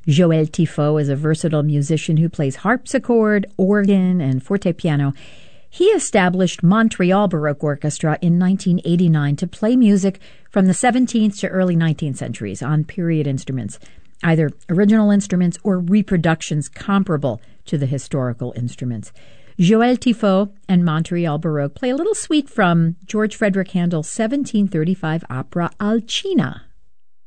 Joël Tifot is a versatile musician who plays harpsichord, organ, and fortepiano. He established Montreal Baroque Orchestra in 1989 to play music from the 17th to early 19th centuries on period instruments, either original instruments or reproductions comparable to the historical instruments. Joël Tifot and Montreal Baroque play a little suite from George Frederick Handel's 1735 opera Alcina.